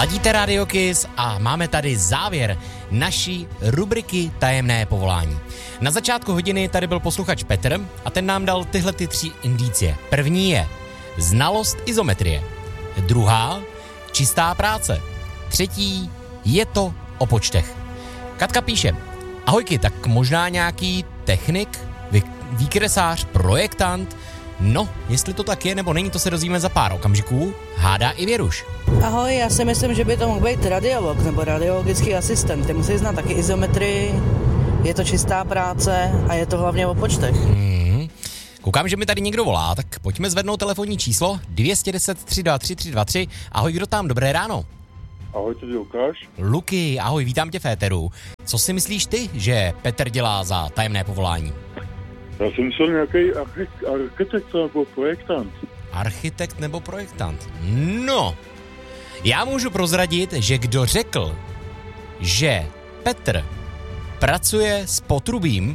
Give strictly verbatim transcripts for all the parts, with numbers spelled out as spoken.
Ladíte Radio Kiss a máme tady závěr naší rubriky Tajemné povolání. Na začátku hodiny tady byl posluchač Petr a ten nám dal tyhle ty tři indicie. První je znalost izometrie. Druhá, čistá práce. Třetí, je to o počtech. Katka píše, ahojky, tak možná nějaký technik, vy, výkresář, projektant. No, jestli to tak je nebo není, to se dozvíme za pár okamžiků. Hádá i Věruš. Ahoj, já si myslím, že by to mohl být radiolog nebo radiologický asistent. Ty musí znát taky izometrii, je to čistá práce a je to hlavně o počtech. Hmm. Koukám, že mi tady někdo volá, tak pojďme zvednout telefonní číslo dvě jedna nula tři dva tři tři dva tři. Ahoj, kdo tam? Dobré ráno. Ahoj, tady Lukáš. Luky, ahoj, vítám tě v éteru. Co si myslíš ty, že Petr dělá za tajemné povolání? Já jsem myslel nějaký architekt nebo projektant. Architekt nebo projektant? No, já můžu prozradit, že kdo řekl, že Petr pracuje s potrubím,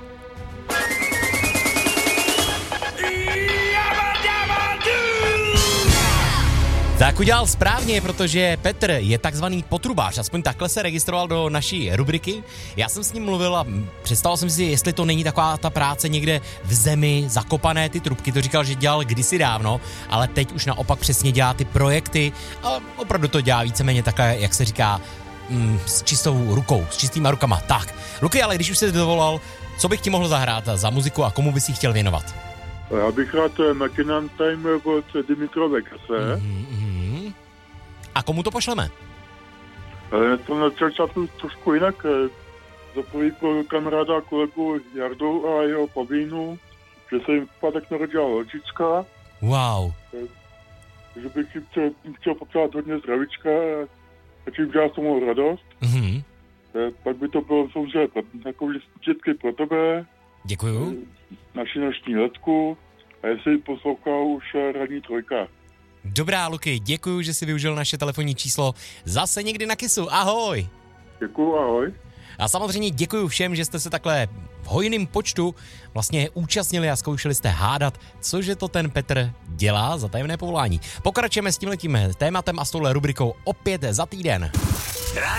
tak udělal správně, protože Petr je takzvaný potrubář, aspoň takhle se registroval do naší rubriky. Já jsem s ním mluvil a představil jsem si, jestli to není taková ta práce někde v zemi, zakopané ty trubky, to říkal, že dělal kdysi dávno, ale teď už naopak přesně dělá ty projekty a opravdu to dělá víceméně takhle, jak se říká, mm, s čistou rukou, s čistýma rukama. Tak, Luky, ale když už jsi dovolal, co bych ti mohl zahrát za muziku a komu bys ji chtěl věnovat? Já bych rád Mackinnon Time od Dimitra Vegase. Mm-hmm. A komu to pošleme? Je to na začátku trošku jinak. Za prvý pro kamaráda a kolegu Jardu a jeho povínu, že se jim v pátek narodila holčička. Wow. Takže bych jim chtěl, chtěl popřát hodně zdravíčka a čím dělá tomu radost. Mm-hmm. Pak by to bylo samozřejmě takový vždycky pro tebe. Děkuju. Naši noční letku a jestli poslouchá už ranní trojka. Dobrá, Luky, děkuju, že jsi využil naše telefonní číslo. Zase někdy na Kissu, ahoj. Děkuju, ahoj. A samozřejmě děkuju všem, že jste se takhle v hojném počtu vlastně účastnili a zkoušeli jste hádat, cože to ten Petr dělá za tajemné povolání. Pokračujeme s tímhletím tématem a s touhle rubrikou opět za týden.